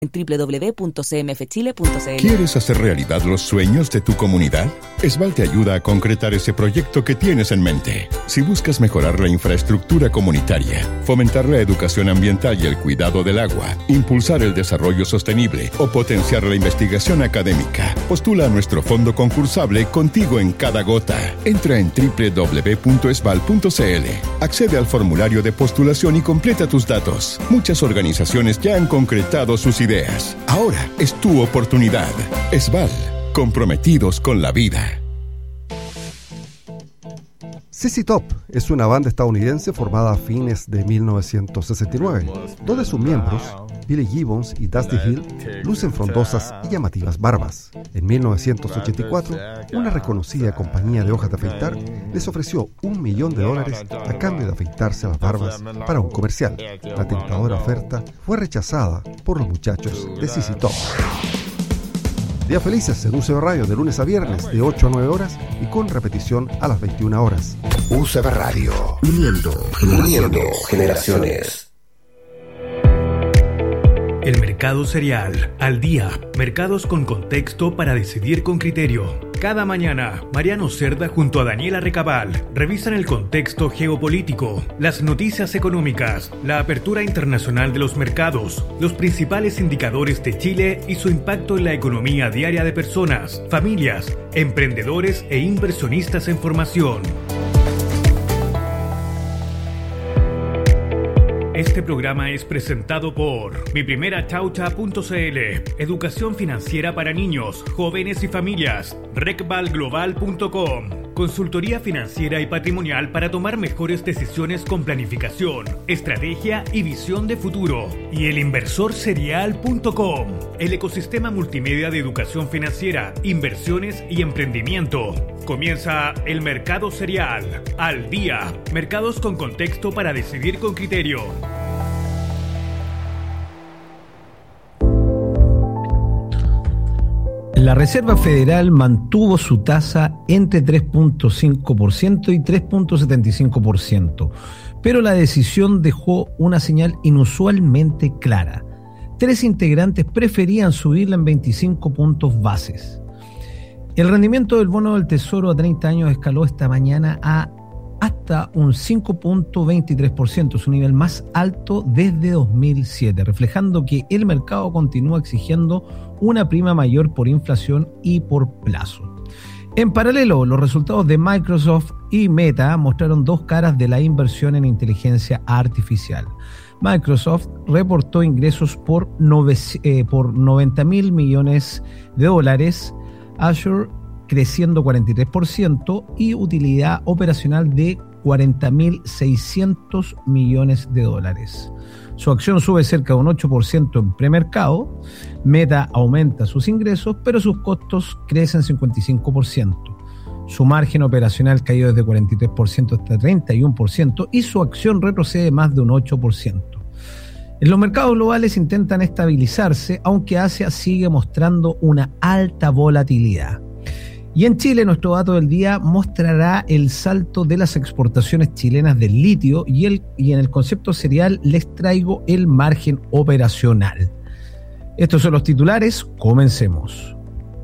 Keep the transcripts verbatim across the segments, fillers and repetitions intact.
en doble u doble u doble u punto c m f chile punto c l. ¿Quieres hacer realidad los sueños de tu comunidad? Esval te ayuda a concretar ese proyecto que tienes en mente. Si buscas mejorar la infraestructura comunitaria, fomentar la educación ambiental y el cuidado del agua, impulsar el desarrollo sostenible o potenciar la investigación académica, postula a nuestro fondo concursable Contigo en Cada Gota. Entra en doble u doble u doble u punto esval punto c l. Accede al formulario de postulación y completa tus datos. Muchas organizaciones ya han concretado sus ideas. Ahora es tu oportunidad. Esval, comprometidos con la vida. Z Z Top es una banda estadounidense formada a fines de mil novecientos sesenta y nueve. Dos de sus miembros, Billy Gibbons y Dusty Hill, lucen frondosas y llamativas barbas. En mil novecientos ochenta y cuatro, una reconocida compañía de hojas de afeitar les ofreció un millón de dólares a cambio de afeitarse las barbas para un comercial. La tentadora oferta fue rechazada por los muchachos de Z Z Top. Días felices en U C B Radio de lunes a viernes de ocho a nueve horas y con repetición a las veintiuna horas. U C B Radio, uniendo, uniendo generaciones. El mercado cereal, al día, mercados con contexto para decidir con criterio. Cada mañana, Mariano Cerda junto a Daniela Recabal revisan el contexto geopolítico, las noticias económicas, la apertura internacional de los mercados, los principales indicadores de Chile y su impacto en la economía diaria de personas, familias, emprendedores e inversionistas en formación. Este programa es presentado por mi primera chaucha punto c l, educación financiera para niños, jóvenes y familias, recval global punto com, consultoría financiera y patrimonial para tomar mejores decisiones con planificación, estrategia y visión de futuro, y el inversor serial punto com, el ecosistema multimedia de educación financiera, inversiones y emprendimiento. Comienza el mercado cereal, al día, mercados con contexto para decidir con criterio. La Reserva Federal mantuvo su tasa entre tres punto cinco por ciento y tres punto setenta y cinco por ciento, pero la decisión dejó una señal inusualmente clara. Tres integrantes preferían subirla en veinticinco puntos bases. El rendimiento del bono del Tesoro a treinta años escaló esta mañana a hasta un cinco punto veintitrés por ciento, su nivel más alto desde dos mil siete, reflejando que el mercado continúa exigiendo una prima mayor por inflación y por plazo. En paralelo, los resultados de Microsoft y Meta mostraron dos caras de la inversión en inteligencia artificial. Microsoft reportó ingresos por, nove, eh, por noventa mil millones de dólares, Azure creciendo cuarenta y tres por ciento y utilidad operacional de cuarenta mil seiscientos millones de dólares. Su acción sube cerca de un ocho por ciento en premercado. Meta aumenta sus ingresos, pero sus costos crecen cincuenta y cinco por ciento. Su margen operacional cayó desde cuarenta y tres por ciento hasta treinta y uno por ciento y su acción retrocede más de un ocho por ciento. En los mercados globales intentan estabilizarse, aunque Asia sigue mostrando una alta volatilidad. Y en Chile, nuestro dato del día mostrará el salto de las exportaciones chilenas del litio y, el, y en el concepto cereal les traigo el margen operacional. Estos son los titulares, comencemos.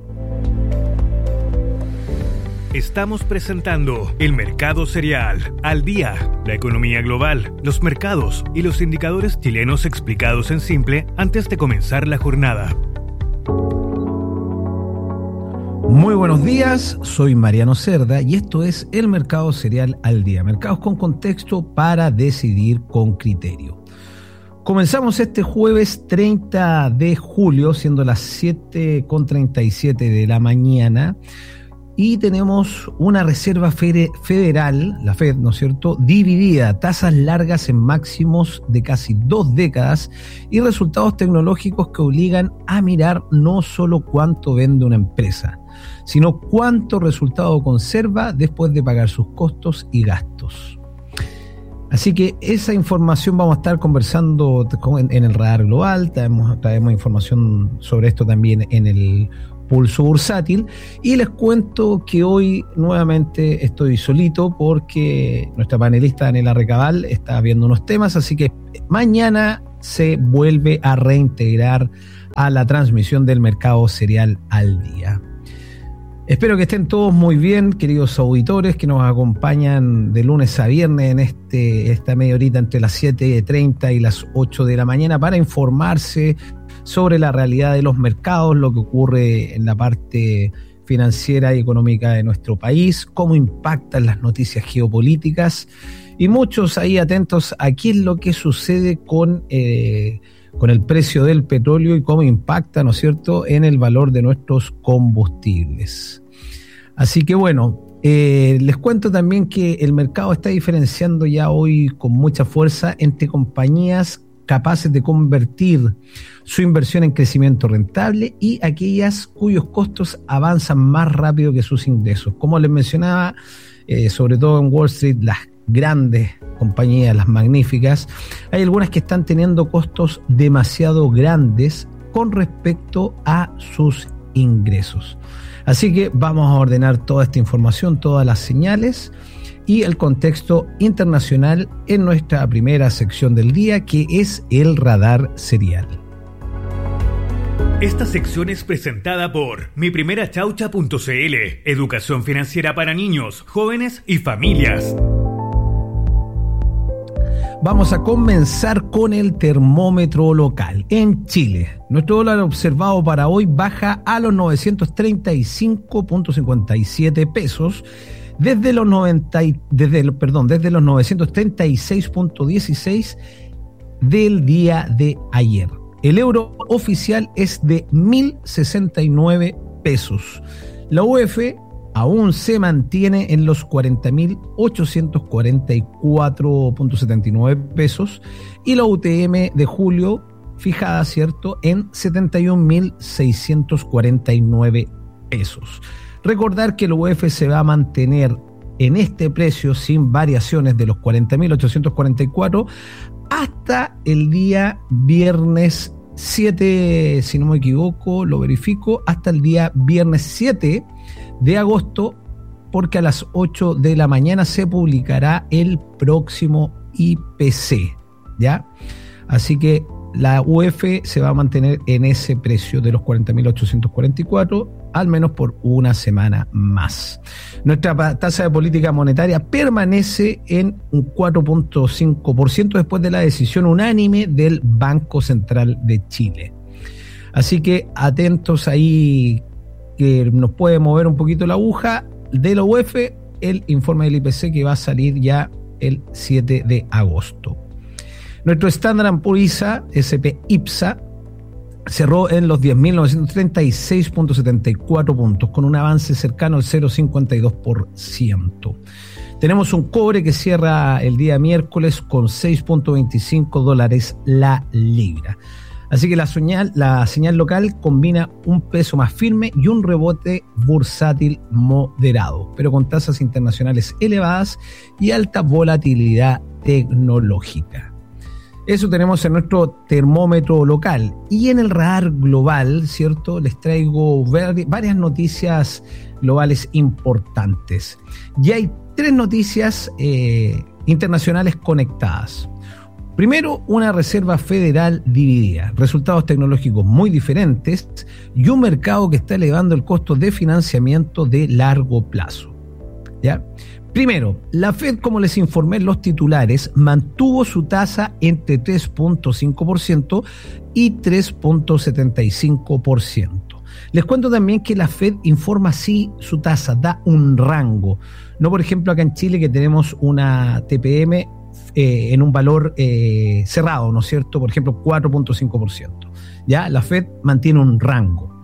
Estamos presentando el mercado cereal, al día, la economía global, los mercados y los indicadores chilenos explicados en simple antes de comenzar la jornada. Muy buenos días, soy Mariano Cerda y esto es el Mercado Cereal al Día. Mercados con contexto para decidir con criterio. Comenzamos este jueves treinta de julio, siendo las siete con treinta y siete de la mañana, y tenemos una reserva federal, la Fed, ¿no es cierto?, dividida, tasas largas en máximos de casi dos décadas y resultados tecnológicos que obligan a mirar no solo cuánto vende una empresa, sino cuánto resultado conserva después de pagar sus costos y gastos. Así que esa información vamos a estar conversando en el Radar Global, traemos, traemos información sobre esto también en el Pulso Bursátil, y les cuento que hoy nuevamente estoy solito porque nuestra panelista Daniela Recabal está viendo unos temas, así que mañana se vuelve a reintegrar a la transmisión del Mercado Cereal al Día. Espero que estén todos muy bien, queridos auditores que nos acompañan de lunes a viernes en este esta media horita entre las siete y treinta y las ocho de la mañana para informarse sobre la realidad de los mercados, lo que ocurre en la parte financiera y económica de nuestro país, cómo impactan las noticias geopolíticas y muchos ahí atentos a qué es lo que sucede con, eh, con el precio del petróleo y cómo impacta, ¿no es cierto?, en el valor de nuestros combustibles. Así que bueno, eh, les cuento también que el mercado está diferenciando ya hoy con mucha fuerza entre compañías capaces de convertir su inversión en crecimiento rentable y aquellas cuyos costos avanzan más rápido que sus ingresos. Como les mencionaba, eh, sobre todo en Wall Street, las grandes compañías, las magníficas, hay algunas que están teniendo costos demasiado grandes con respecto a sus ingresos. Así que vamos a ordenar toda esta información, todas las señales y el contexto internacional en nuestra primera sección del día, que es el radar cereal. Esta sección es presentada por mi primera chaucha punto c l, educación financiera para niños, jóvenes y familias. Vamos a comenzar con el termómetro local. En Chile, nuestro dólar observado para hoy baja a los novecientos treinta y cinco punto cincuenta y siete pesos desde los noventa desde perdón, desde los novecientos treinta y seis punto dieciséis del día de ayer. El euro oficial es de mil sesenta y nueve pesos. La U F aún se mantiene en los cuarenta mil ochocientos cuarenta y cuatro punto setenta y nueve pesos y la U T M de julio fijada, ¿cierto?, en setenta y un mil seiscientos cuarenta y nueve pesos. Recordar que la U F se va a mantener en este precio sin variaciones de los cuarenta mil ochocientos cuarenta y cuatro hasta el día viernes siete, si no me equivoco, lo verifico, hasta el día viernes siete de agosto, porque a las ocho de la mañana se publicará el próximo I P C, ¿ya? Así que la U F se va a mantener en ese precio de los cuarenta mil ochocientos cuarenta y cuatro, al menos por una semana más. Nuestra tasa de política monetaria permanece en un cuatro punto cinco por ciento después de la decisión unánime del Banco Central de Chile. Así que atentos ahí, que nos puede mover un poquito la aguja de la U F, el informe del I P C que va a salir ya el siete de agosto. Nuestro Standard and Poor's S P I P S A cerró en los diez mil novecientos treinta y seis punto setenta y cuatro puntos, con un avance cercano al cero punto cincuenta y dos por ciento. Tenemos un cobre que cierra el día miércoles con seis punto veinticinco dólares la libra. Así que la señal, la señal local combina un peso más firme y un rebote bursátil moderado, pero con tasas internacionales elevadas y alta volatilidad tecnológica. Eso tenemos en nuestro termómetro local. Y en el radar global, ¿cierto?, les traigo varias noticias globales importantes. Y hay tres noticias eh, internacionales conectadas. Primero, una reserva federal dividida, resultados tecnológicos muy diferentes y un mercado que está elevando el costo de financiamiento de largo plazo, ¿ya? Primero, la Fed, como les informé en los titulares, mantuvo su tasa entre tres punto cinco por ciento y tres punto setenta y cinco por ciento. Les cuento también que la Fed informa así su tasa, da un rango. No, por ejemplo, acá en Chile, que tenemos una T P M eh, en un valor eh, cerrado, ¿no es cierto? Por ejemplo, cuatro punto cinco por ciento. Ya, la Fed mantiene un rango.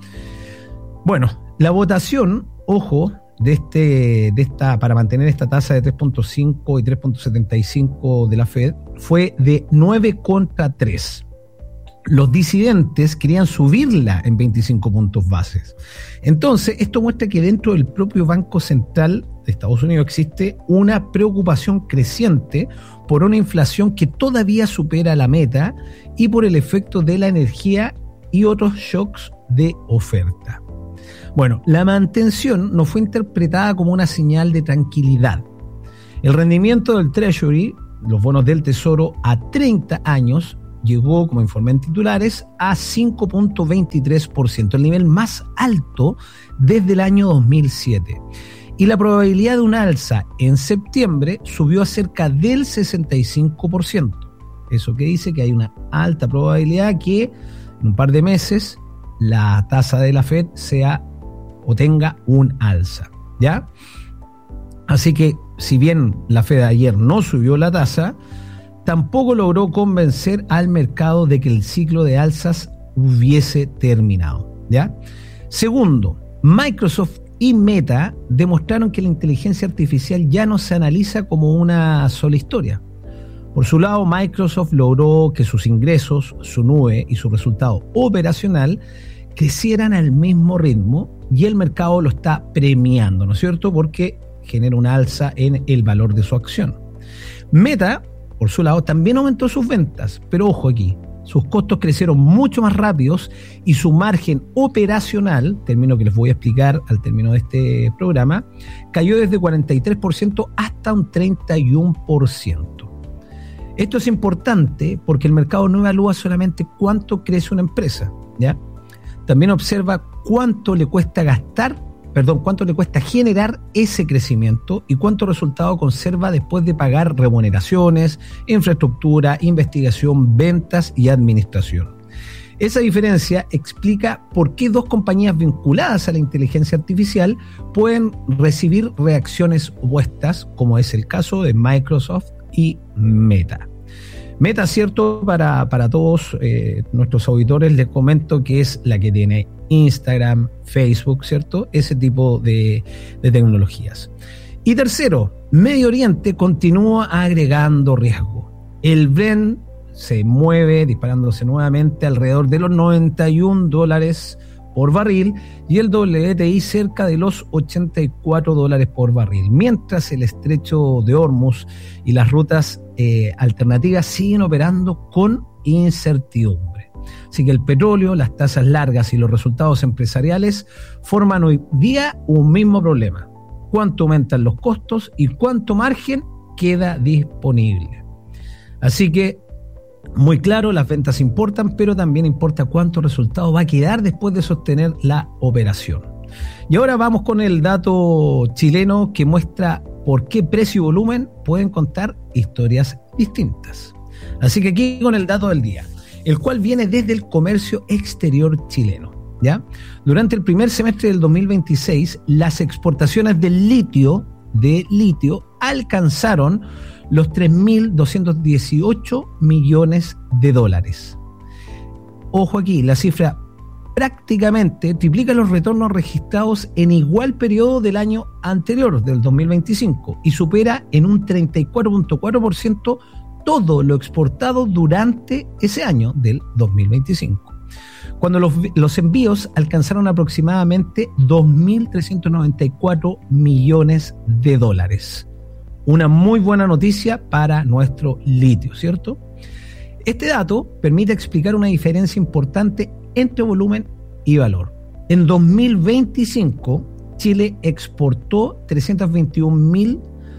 Bueno, la votación, ojo, de este de esta para mantener esta tasa de tres punto cinco y tres punto setenta y cinco de la Fed fue de nueve contra tres. Los disidentes querían subirla en veinticinco puntos bases. Entonces, esto muestra que dentro del propio Banco Central de Estados Unidos existe una preocupación creciente por una inflación que todavía supera la meta y por el efecto de la energía y otros shocks de oferta. Bueno, la mantención no fue interpretada como una señal de tranquilidad. El rendimiento del Treasury, los bonos del Tesoro a treinta años, llegó, como informé en titulares, a cinco punto veintitrés por ciento, el nivel más alto desde el año dos mil siete. Y la probabilidad de un alza en septiembre subió a cerca del sesenta y cinco por ciento. Eso que dice que hay una alta probabilidad que en un par de meses la tasa de la Fed sea o tenga un alza, ¿ya? Así que, si bien la Fed ayer no subió la tasa, tampoco logró convencer al mercado de que el ciclo de alzas hubiese terminado, ¿ya? Segundo, Microsoft y Meta demostraron que la inteligencia artificial ya no se analiza como una sola historia. Por su lado, Microsoft logró que sus ingresos, su nube y su resultado operacional crecieran al mismo ritmo y el mercado lo está premiando, ¿no es cierto? Porque genera una alza en el valor de su acción. Meta, por su lado, también aumentó sus ventas, pero ojo aquí, sus costos crecieron mucho más rápidos y su margen operacional, término que les voy a explicar al término de este programa, cayó desde cuarenta y tres por ciento hasta un treinta y uno por ciento. Esto es importante porque el mercado no evalúa solamente cuánto crece una empresa, ¿ya? También observa cuánto le cuesta gastar, perdón, cuánto le cuesta generar ese crecimiento y cuánto resultado conserva después de pagar remuneraciones, infraestructura, investigación, ventas y administración. Esa diferencia explica por qué dos compañías vinculadas a la inteligencia artificial pueden recibir reacciones opuestas, como es el caso de Microsoft y Meta. Meta, cierto, para, para todos eh, nuestros auditores les comento que es la que tiene Instagram, Facebook, ¿cierto? Ese tipo de, de tecnologías. Y tercero, Medio Oriente continúa agregando riesgo. El Brent se mueve disparándose nuevamente alrededor de los noventa y un dólares por barril y el W T I cerca de los ochenta y cuatro dólares por barril, mientras el estrecho de Hormuz y las rutas eh, alternativas siguen operando con incertidumbre. Así que el petróleo, las tasas largas y los resultados empresariales forman hoy día un mismo problema: cuánto aumentan los costos y cuánto margen queda disponible. Así que muy claro, las ventas importan, pero también importa cuánto resultado va a quedar después de sostener la operación. Y ahora vamos con el dato chileno que muestra por qué precio y volumen pueden contar historias distintas. Así que aquí con el dato del día, el cual viene desde el comercio exterior chileno, ¿ya? Durante el primer semestre del dos mil veintiséis, las exportaciones de litio, de litio alcanzaron los tres mil doscientos dieciocho millones de dólares. Ojo aquí, la cifra prácticamente triplica los retornos registrados en igual periodo del año anterior, del dos mil veinticinco, y supera en un treinta y cuatro punto cuatro por ciento todo lo exportado durante ese año del dos mil veinticinco, cuando los, los envíos alcanzaron aproximadamente dos mil trescientos noventa y cuatro millones de dólares. Una muy buena noticia para nuestro litio, ¿cierto? Este dato permite explicar una diferencia importante entre volumen y valor. En dos mil veinticinco, Chile exportó trescientos veintiún mil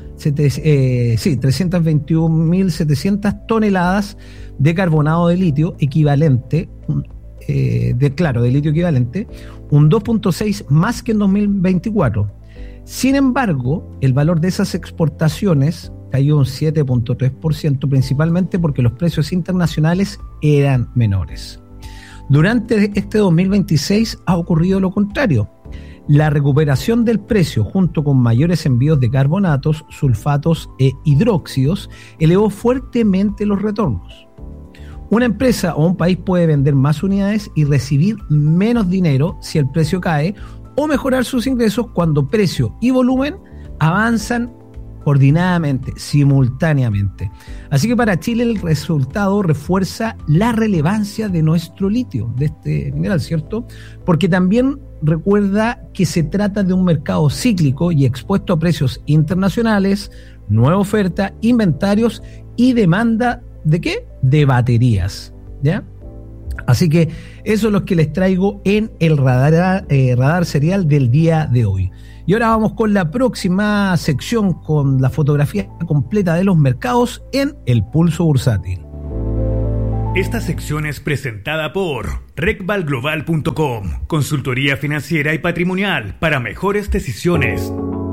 setecientas toneladas de carbonado de litio equivalente, eh, de, claro, de litio equivalente, un dos punto seis más que en dos mil veinticuatro. Sin embargo, el valor de esas exportaciones cayó un siete punto tres por ciento, principalmente porque los precios internacionales eran menores. Durante este dos mil veintiséis ha ocurrido lo contrario. La recuperación del precio junto con mayores envíos de carbonatos, sulfatos e hidróxidos elevó fuertemente los retornos. Una empresa o un país puede vender más unidades y recibir menos dinero si el precio cae, o mejorar sus ingresos cuando precio y volumen avanzan coordinadamente, simultáneamente. Así que para Chile el resultado refuerza la relevancia de nuestro litio, de este mineral, ¿cierto? Porque también recuerda que se trata de un mercado cíclico y expuesto a precios internacionales, nueva oferta, inventarios y demanda ¿de qué? De baterías, ¿ya? Así que eso es lo que les traigo en el radar, eh, radar serial del día de hoy. Y ahora vamos con la próxima sección, con la fotografía completa de los mercados en el Pulso Bursátil. Esta sección es presentada por rec val global punto com, consultoría financiera y patrimonial para mejores decisiones.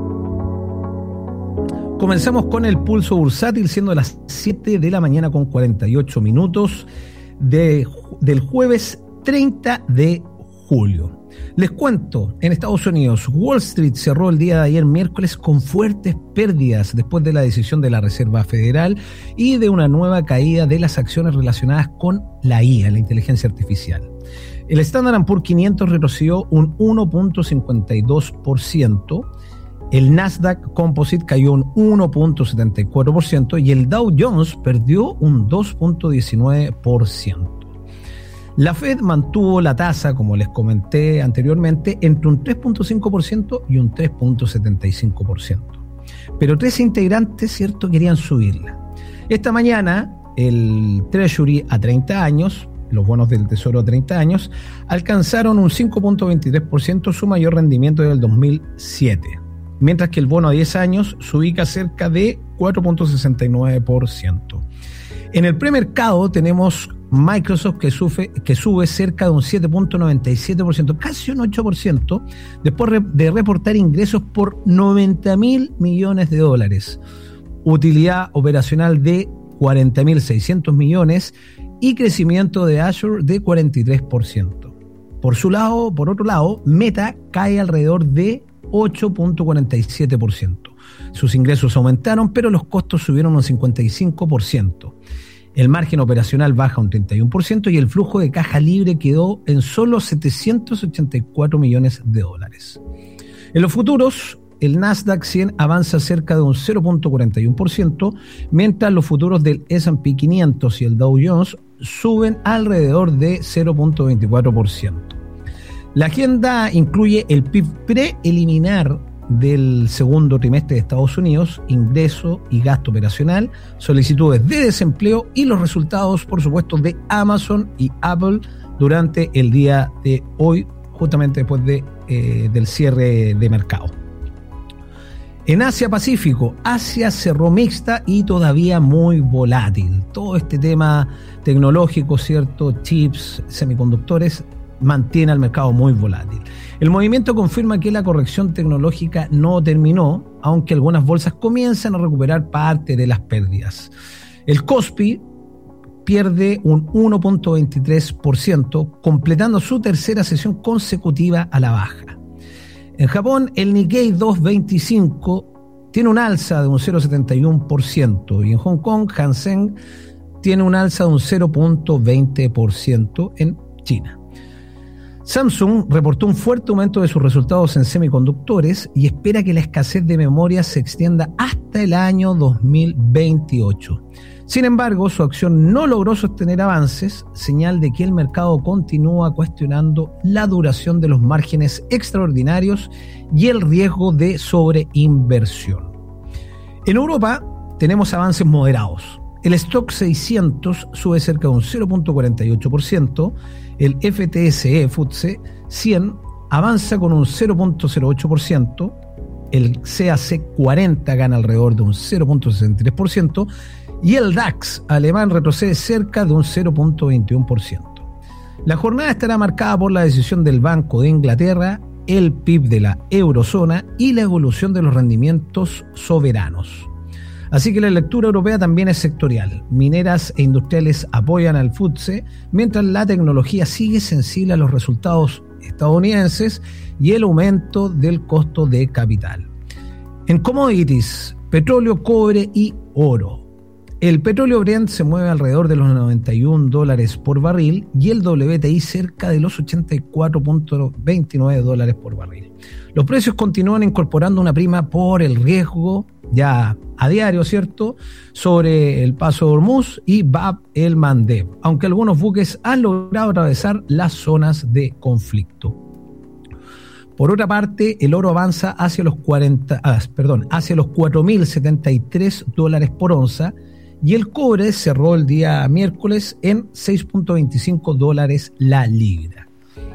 Comenzamos con el pulso bursátil, siendo las siete de la mañana con cuarenta y ocho minutos de, del jueves treinta de julio. Les cuento, en Estados Unidos, Wall Street cerró el día de ayer miércoles con fuertes pérdidas después de la decisión de la Reserva Federal y de una nueva caída de las acciones relacionadas con la I A, la inteligencia artificial. El Standard and Poor's quinientos retrocedió un uno punto cincuenta y dos por ciento, el Nasdaq Composite cayó un uno punto setenta y cuatro por ciento y el Dow Jones perdió un dos punto diecinueve por ciento. La Fed mantuvo la tasa, como les comenté anteriormente, entre un tres punto cinco por ciento y un tres punto setenta y cinco por ciento. Pero tres integrantes, cierto, querían subirla. Esta mañana, el Treasury a treinta años, los bonos del Tesoro a treinta años, alcanzaron un cinco punto veintitrés por ciento, su mayor rendimiento desde el dos mil siete. Mientras que el bono a diez años se ubica cerca de cuatro punto sesenta y nueve por ciento. En el premercado tenemos Microsoft que sube, que sube cerca de un siete punto noventa y siete por ciento, casi un ocho por ciento, después de reportar ingresos por noventa mil millones de dólares, utilidad operacional de cuarenta mil seiscientos millones y crecimiento de Azure de cuarenta y tres por ciento. Por su lado, por otro lado, Meta cae alrededor de ocho punto cuarenta y siete por ciento. Sus ingresos aumentaron, pero los costos subieron un cincuenta y cinco por ciento. El margen operacional baja un treinta y uno por ciento y el flujo de caja libre quedó en solo setecientos ochenta y cuatro millones de dólares. En los futuros, el Nasdaq cien avanza cerca de un cero punto cuarenta y uno por ciento, mientras los futuros del ese and pe quinientos y el Dow Jones suben alrededor de cero punto veinticuatro por ciento. La agenda incluye el P I B preliminar del segundo trimestre de Estados Unidos, ingreso y gasto operacional, solicitudes de desempleo y los resultados, por supuesto, de Amazon y Apple durante el día de hoy, justamente después de, eh, del cierre de mercado. En Asia Pacífico, Asia cerró mixta y todavía muy volátil. Todo este tema tecnológico, ¿cierto? Chips, semiconductores, mantiene al mercado muy volátil. El movimiento confirma que la corrección tecnológica no terminó, aunque algunas bolsas comienzan a recuperar parte de las pérdidas. El Kospi pierde un uno punto veintitrés por ciento, completando su tercera sesión consecutiva a la baja. En Japón, el Nikkei doscientos veinticinco tiene un alza de un cero punto setenta y uno por ciento y en Hong Kong, Hang tiene un alza de un cero punto veinte por ciento en China. Samsung reportó un fuerte aumento de sus resultados en semiconductores y espera que la escasez de memoria se extienda hasta el año dos mil veintiocho. Sin embargo, su acción no logró sostener avances, señal de que el mercado continúa cuestionando la duración de los márgenes extraordinarios y el riesgo de sobreinversión. En Europa tenemos avances moderados. El Stock seiscientos sube cerca de un cero punto cuarenta y ocho por ciento, el F T S E F T S E cien avanza con un cero punto cero ocho por ciento, el C A C cuarenta gana alrededor de un cero punto sesenta y tres por ciento y el DAX alemán retrocede cerca de un cero punto veintiuno por ciento. La jornada estará marcada por la decisión del Banco de Inglaterra, el P I B de la eurozona y la evolución de los rendimientos soberanos. Así que la lectura europea también es sectorial. Mineras e industriales apoyan al F T S E, mientras la tecnología sigue sensible a los resultados estadounidenses y el aumento del costo de capital. En commodities, petróleo, cobre y oro. El petróleo Brent se mueve alrededor de los noventa y un dólares por barril y el W T I cerca de los ochenta y cuatro punto veintinueve dólares por barril. Los precios continúan incorporando una prima por el riesgo ya a diario, ¿cierto?, sobre el paso de Hormuz y Bab el Mandeb, aunque algunos buques han logrado atravesar las zonas de conflicto. Por otra parte, el oro avanza hacia los cuarenta, ah, perdón, hacia los cuatro mil setenta y tres dólares por onza y el cobre cerró el día miércoles en seis punto veinticinco dólares la libra.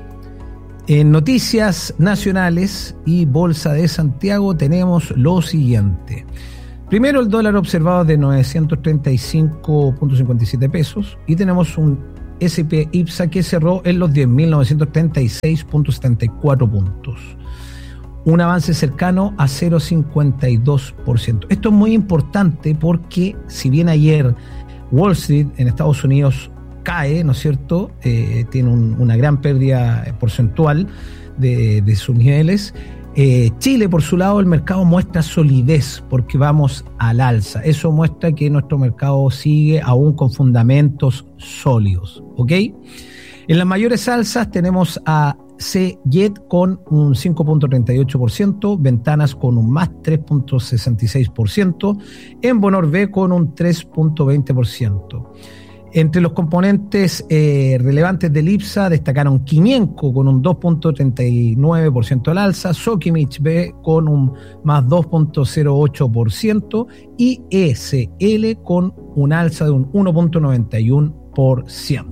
En noticias nacionales y Bolsa de Santiago tenemos lo siguiente. Primero, el dólar observado de novecientos treinta y cinco punto cincuenta y siete pesos y tenemos un S and P IPSA que cerró en los diez mil novecientos treinta y seis punto setenta y cuatro puntos. Un avance cercano a cero coma cincuenta y dos por ciento. Esto es muy importante porque si bien ayer Wall Street en Estados Unidos cae, ¿no es cierto? Eh, tiene un, una gran pérdida porcentual de, de sus niveles. Eh, Chile, por su lado, el mercado muestra solidez porque vamos al alza. Eso muestra que nuestro mercado sigue aún con fundamentos sólidos, ¿ok? En las mayores alzas tenemos a C J E T con un cinco punto treinta y ocho por ciento, Ventanas con un más tres punto sesenta y seis por ciento, Enbonor B con un tres punto veinte por ciento. Entre los componentes eh, relevantes del IPSA destacaron Quimienco con un dos punto treinta y nueve por ciento al alza, Sokimich B con un más dos punto cero ocho por ciento y E S L con un alza de un uno punto noventa y uno por ciento.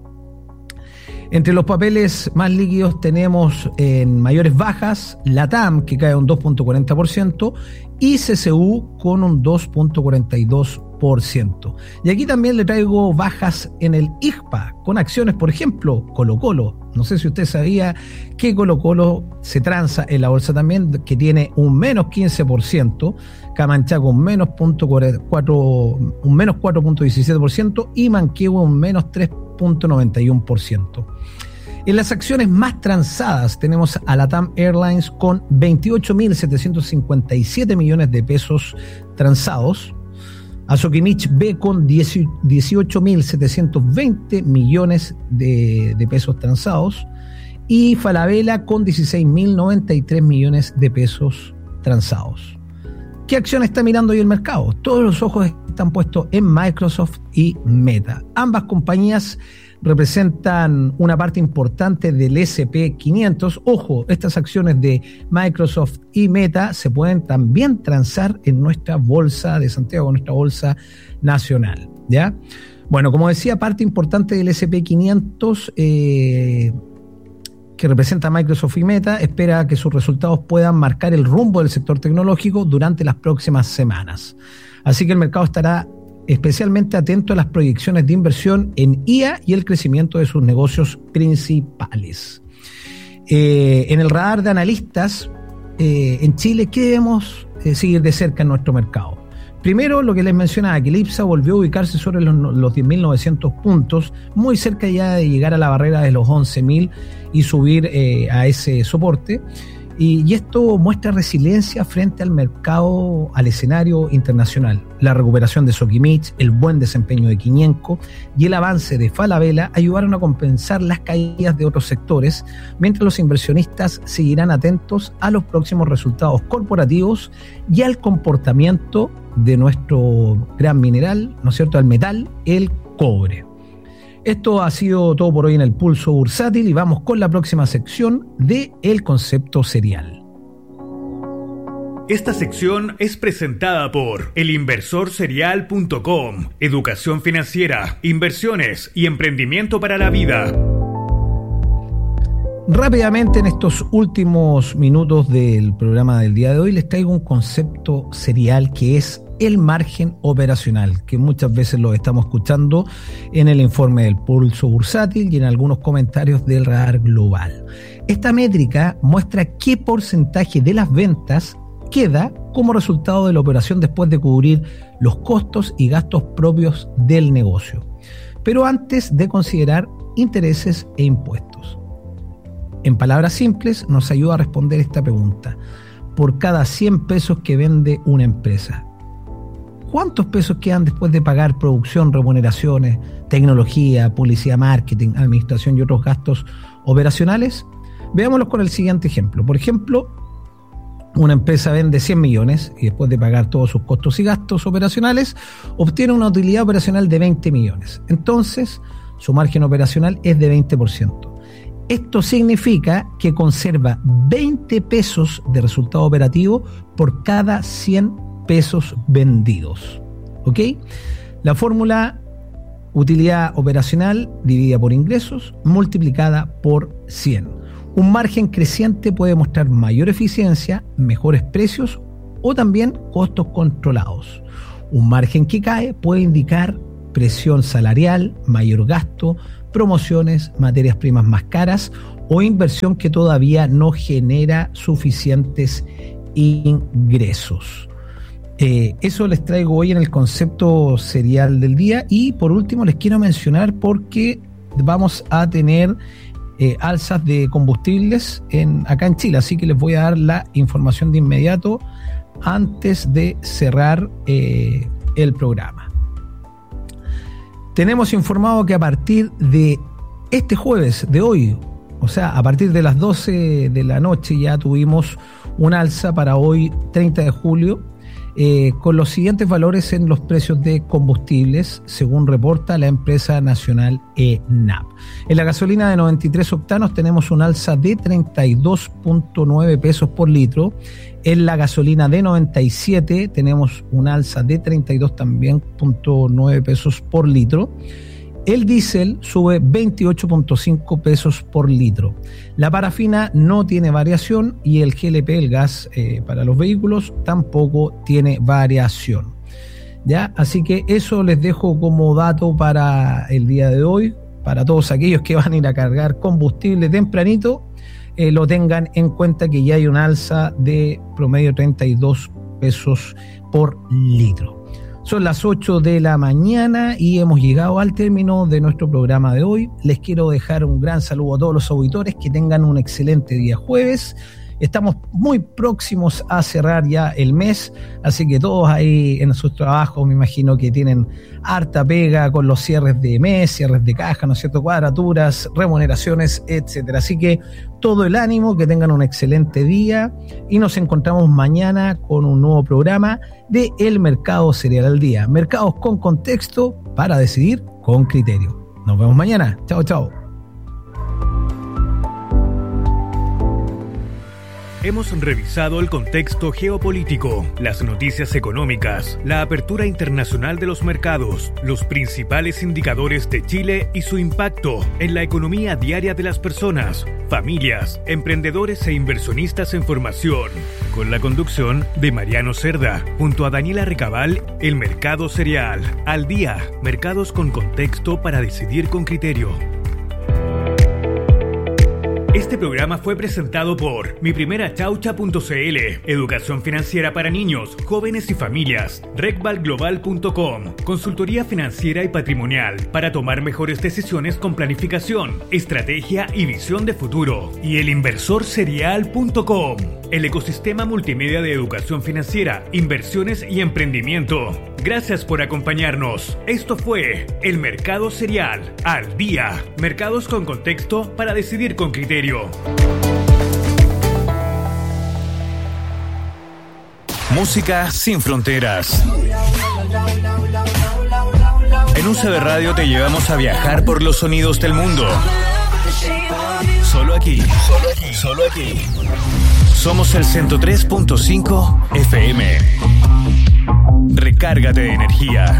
Entre los papeles más líquidos tenemos en mayores bajas LATAM que cae un dos punto cuarenta por ciento y C C U con un dos punto cuarenta y dos por ciento. Y aquí también le traigo bajas en el I G P A con acciones, por ejemplo, Colo Colo. No sé si usted sabía que Colo Colo se transa en la bolsa también, que tiene un menos quince por ciento, Camanchaco un menos, cuatro, un menos cuatro punto diecisiete por ciento y Manquehue un menos tres punto noventa y uno por ciento. En las acciones más transadas tenemos a LATAM Airlines con veintiocho mil setecientos cincuenta y siete millones de pesos transados, a Sokimich B con dieciocho mil setecientos veinte millones de, de pesos transados y Falabella con dieciséis mil noventa y tres millones de pesos transados. ¿Qué acción está mirando hoy el mercado? Todos los ojos están puestos en Microsoft y Meta. Ambas compañías representan una parte importante del ese and pe quinientos. Ojo, estas acciones de Microsoft y Meta se pueden también transar en nuestra bolsa de Santiago, nuestra bolsa nacional, ¿ya? Bueno, como decía, parte importante del ese and pe quinientos eh, que representa Microsoft y Meta espera que sus resultados puedan marcar el rumbo del sector tecnológico durante las próximas semanas. Así que el mercado estará especialmente atento a las proyecciones de inversión en I A y el crecimiento de sus negocios principales. Eh, en el radar de analistas, eh, en Chile, ¿qué debemos eh, seguir de cerca en nuestro mercado? Primero, lo que les mencionaba, que el IPSA volvió a ubicarse sobre los, los diez mil novecientos puntos, muy cerca ya de llegar a la barrera de los once mil y subir eh, a ese soporte. Y, y esto muestra resiliencia frente al mercado, al escenario internacional. La recuperación de Sokimich, el buen desempeño de Quimienco y el avance de Falabella ayudaron a compensar las caídas de otros sectores, mientras los inversionistas seguirán atentos a los próximos resultados corporativos y al comportamiento de nuestro gran mineral, ¿no es cierto?, al metal, el cobre. Esto ha sido todo por hoy en el Pulso Bursátil y vamos con la próxima sección de El Concepto Serial. Esta sección es presentada por el inversor serial punto com, educación financiera, inversiones y emprendimiento para la vida. Rápidamente, en estos últimos minutos del programa del día de hoy, les traigo un concepto serial que es el margen operacional, que muchas veces lo estamos escuchando en el informe del Pulso Bursátil y en algunos comentarios del Radar Global. Esta métrica muestra qué porcentaje de las ventas queda como resultado de la operación después de cubrir los costos y gastos propios del negocio, pero antes de considerar intereses e impuestos. En palabras simples, nos ayuda a responder esta pregunta. Por cada cien pesos que vende una empresa, ¿cuántos pesos quedan después de pagar producción, remuneraciones, tecnología, publicidad, marketing, administración y otros gastos operacionales? Veámoslos con el siguiente ejemplo. Por ejemplo, una empresa vende cien millones y después de pagar todos sus costos y gastos operacionales, obtiene una utilidad operacional de veinte millones. Entonces, su margen operacional es de veinte por ciento. Esto significa que conserva veinte pesos de resultado operativo por cada cien pesos vendidos. ¿Ok? La fórmula utilidad operacional dividida por ingresos multiplicada por cien. Un margen creciente puede mostrar mayor eficiencia, mejores precios o también costos controlados. Un margen que cae puede indicar presión salarial, mayor gasto, promociones, materias primas más caras o inversión que todavía no genera suficientes ingresos. Eh, eso les traigo hoy en el concepto serial del día. Y por último les quiero mencionar porque vamos a tener eh, alzas de combustibles en, acá en Chile, así que les voy a dar la información de inmediato antes de cerrar eh, el programa. Tenemos informado que a partir de este jueves de hoy, o sea, a partir de las doce de la noche ya tuvimos un alza para hoy, treinta de julio, eh, con los siguientes valores en los precios de combustibles, según reporta la empresa nacional ENAP. En la gasolina de noventa y tres octanos tenemos un alza de treinta y dos punto nueve pesos por litro. En la gasolina de noventa y siete tenemos un alza de treinta y dos también punto nueve pesos por litro. El diésel sube veintiocho punto cinco pesos por litro. La parafina no tiene variación y el G L P, el gas eh, para los vehículos, tampoco tiene variación. ¿Ya? Así que eso les dejo como dato para el día de hoy. Para todos aquellos que van a ir a cargar combustible tempranito, eh, lo tengan en cuenta que ya hay un alza de promedio treinta y dos pesos por litro. Son las ocho de la mañana y hemos llegado al término de nuestro programa de hoy. Les quiero dejar un gran saludo a todos los auditores, que tengan un excelente día jueves. Estamos muy próximos a cerrar ya el mes, así que todos ahí en sus trabajos me imagino que tienen harta pega con los cierres de mes, cierres de caja, ¿no es cierto?, cuadraturas, remuneraciones, etcétera. Así que todo el ánimo, que tengan un excelente día y nos encontramos mañana con un nuevo programa de El Mercado Cereal al Día. Mercados con contexto para decidir con criterio. Nos vemos mañana. Chao, chao. Hemos revisado el contexto geopolítico, las noticias económicas, la apertura internacional de los mercados, los principales indicadores de Chile y su impacto en la economía diaria de las personas, familias, emprendedores e inversionistas en formación. Con la conducción de Mariano Cerda, junto a Daniela Recabal, El Mercado Cereal al Día, mercados con contexto para decidir con criterio. Este programa fue presentado por mi primera chaucha punto c l, educación financiera para niños, jóvenes y familias, recval global punto com, consultoría financiera y patrimonial para tomar mejores decisiones con planificación, estrategia y visión de futuro, y el inversor cereal punto com, el ecosistema multimedia de educación financiera, inversiones y emprendimiento. Gracias por acompañarnos. Esto fue El Mercado Cereal al Día, mercados con contexto para decidir con criterio. Música sin fronteras. En U C B Radio te llevamos a viajar por los sonidos del mundo. Solo aquí, solo aquí, solo aquí. Somos el ciento tres punto cinco F M. Recárgate de energía.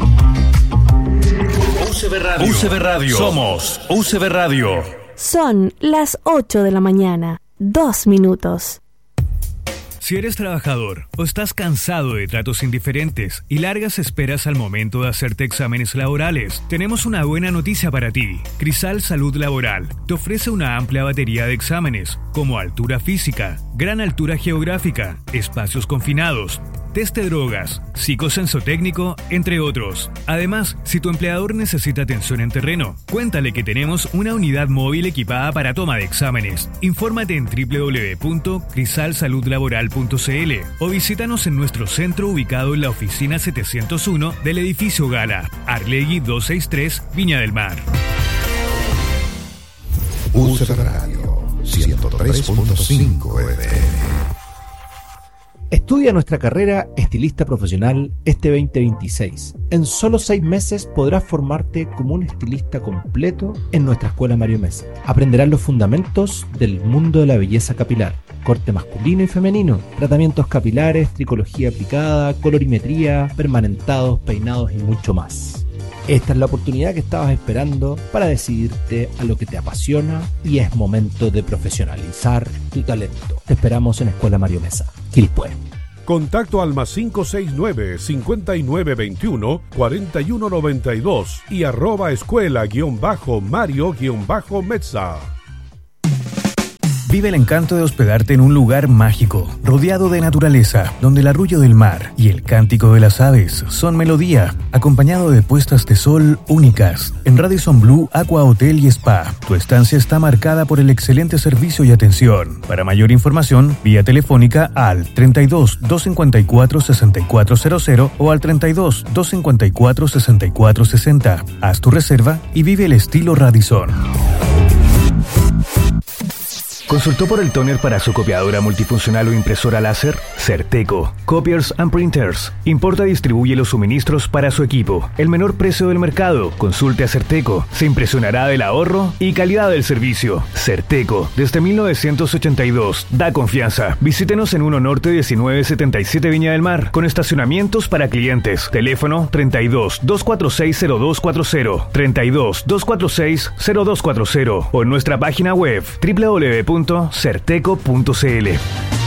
U C B Radio. U C B Radio. Somos U C B Radio. Son las ocho de la mañana, dos minutos. Si eres trabajador o estás cansado de tratos indiferentes y largas esperas al momento de hacerte exámenes laborales, tenemos una buena noticia para ti. Crisal Salud Laboral te ofrece una amplia batería de exámenes, como altura física, gran altura geográfica, espacios confinados, test de drogas, psicosensotécnico, entre otros. Además, si tu empleador necesita atención en terreno, cuéntale que tenemos una unidad móvil equipada para toma de exámenes. Infórmate en doble u doble u doble u punto crisal salud laboral punto c l o visítanos en nuestro centro ubicado en la oficina setecientos uno del edificio Gala, Arlegui doscientos sesenta y tres, Viña del Mar. U C B Radio ciento tres punto cinco F M. Estudia nuestra carrera Estilista Profesional este veinte veintiséis. En solo seis meses podrás formarte como un estilista completo en nuestra escuela Mario Mesa. Aprenderás los fundamentos del mundo de la belleza capilar, corte masculino y femenino, tratamientos capilares, tricología aplicada, colorimetría, permanentados, peinados y mucho más. Esta es la oportunidad que estabas esperando para decidirte a lo que te apasiona y es momento de profesionalizar tu talento. Te esperamos en Escuela Mario Mesa, Quilpué. Contacto al más cinco seis nueve, cinco nueve dos uno, cuatro uno nueve dos y arroba escuela guión bajo Mario guión bajo Mezza. Vive el encanto de hospedarte en un lugar mágico, rodeado de naturaleza, donde el arrullo del mar y el cántico de las aves son melodía, acompañado de puestas de sol únicas. En Radisson Blu Aqua Hotel y Spa, tu estancia está marcada por el excelente servicio y atención. Para mayor información, vía telefónica al treinta y dos, doscientos cincuenta y cuatro, sesenta y cuatro cero cero o al treinta y dos, doscientos cincuenta y cuatro, sesenta y cuatro sesenta. Haz tu reserva y vive el estilo Radisson. ¿Consultó por el tóner para su copiadora multifuncional o impresora láser? Certeco, Copiers and Printers. Importa y distribuye los suministros para su equipo. El menor precio del mercado. Consulte a Certeco. Se impresionará del ahorro y calidad del servicio. Certeco, desde mil novecientos ochenta y dos. Da confianza. Visítenos en uno Norte diecinueve setenta y siete Viña del Mar, con estacionamientos para clientes. Teléfono treinta y dos, doscientos cuarenta y seis, cero dos cuarenta, treinta y dos, doscientos cuarenta y seis, cero dos cuarenta o en nuestra página web doble u doble u doble u punto certeco punto c l.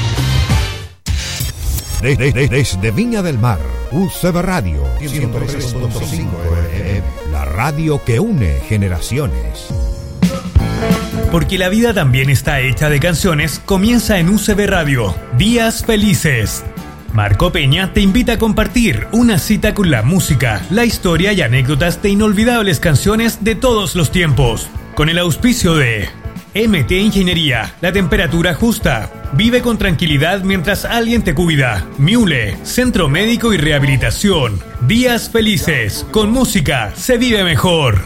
De, de, de, desde Viña del Mar, U C B Radio ciento tres punto cinco F M, la radio que une generaciones. Porque la vida también está hecha de canciones, comienza en U C B Radio, Días Felices. Marco Peña te invita a compartir una cita con la música, la historia y anécdotas de inolvidables canciones de todos los tiempos. Con el auspicio de M T Ingeniería, la temperatura justa. Vive con tranquilidad mientras alguien te cuida. Miule, Centro Médico y Rehabilitación. Días Felices, con música se vive mejor.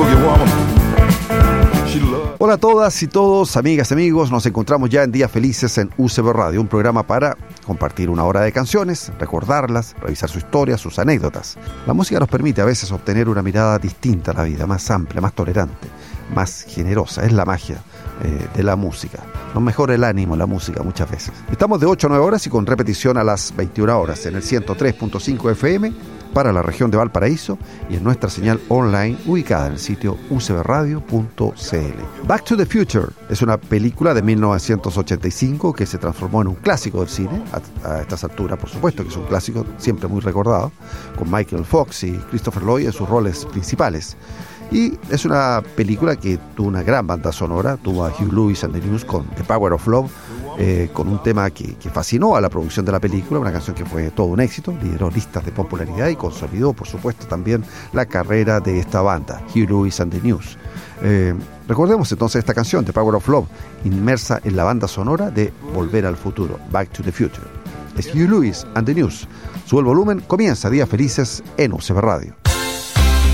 Hola a todas y todos, amigas y amigos, nos encontramos ya en Días Felices en U C B Radio, un programa para compartir una hora de canciones, recordarlas, revisar su historia, sus anécdotas. La música nos permite a veces obtener una mirada distinta a la vida, más amplia, más tolerante, más generosa. Es la magia eh, de la música. Nos mejora el ánimo la música muchas veces. Estamos de ocho a nueve horas y con repetición a las veintiuna horas en el ciento tres punto cinco F M para la región de Valparaíso y en nuestra señal online ubicada en el sitio u c b radio punto c l. Back to the Future es una película de mil novecientos ochenta y cinco que se transformó en un clásico del cine, a, a estas alturas por supuesto que es un clásico siempre muy recordado, con Michael Fox y Christopher Lloyd en sus roles principales. Y es una película que tuvo una gran banda sonora, tuvo a Hugh Lewis and the News con The Power of Love, eh, con un tema que, que fascinó a la producción de la película, una canción que fue todo un éxito, lideró listas de popularidad y consolidó, por supuesto, también la carrera de esta banda, Hugh Lewis and the News. Eh, recordemos entonces esta canción, The Power of Love, inmersa en la banda sonora de Volver al Futuro, Back to the Future. Es Hugh Lewis and the News. Sube el volumen, comienza Días Felices en U C B Radio.